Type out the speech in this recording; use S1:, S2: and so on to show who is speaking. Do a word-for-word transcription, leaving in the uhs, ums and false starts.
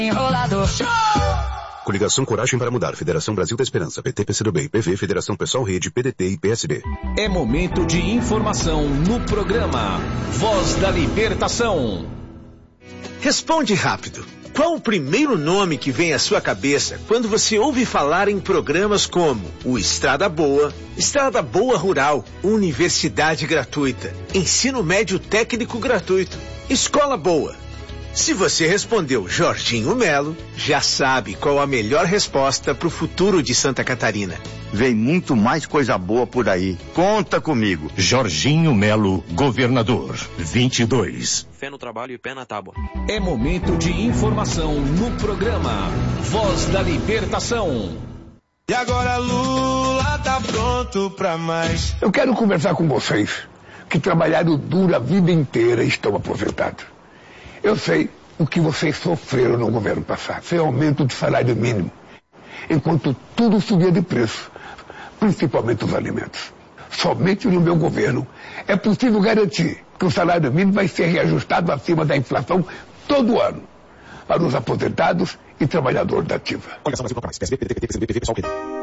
S1: Enrolador.
S2: Coligação Coragem para Mudar, Federação Brasil da Esperança, P T, P C do B, P V, Federação Pessoal Rede, P D T e P S B.
S3: É momento de informação no programa Voz da Libertação.
S4: Responde rápido. Qual o primeiro nome que vem à sua cabeça quando você ouve falar em programas como o Estrada Boa, Estrada Boa Rural, Universidade Gratuita, Ensino Médio Técnico Gratuito, Escola Boa? Se você respondeu Jorginho Melo, já sabe qual a melhor resposta para o futuro de Santa Catarina.
S5: Vem muito mais coisa boa por aí. Conta comigo.
S3: Jorginho Melo, governador, vinte e dois.
S6: Fé no trabalho e pé na tábua.
S3: É momento de informação no programa Voz da Libertação.
S7: E agora Lula tá pronto pra mais.
S8: Eu quero conversar com vocês que trabalharam duro a vida inteira e estão aposentados. Eu sei o que vocês sofreram no governo passado. Foi aumento do salário mínimo, enquanto tudo subia de preço, principalmente os alimentos. Somente no meu governo é possível garantir que o salário mínimo vai ser reajustado acima da inflação todo ano, para os aposentados e trabalhadores da ativa.
S2: Coligação Brasil Procurações, P S B, P D T, P C B, P V, Pessoal, P D.